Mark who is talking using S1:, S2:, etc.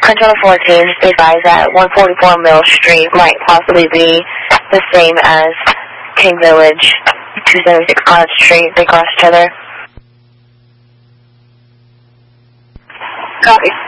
S1: Control 14, be advised that 144 Mill Street might possibly be the same as King Village, 276 College Street. They cross each other.
S2: Copy.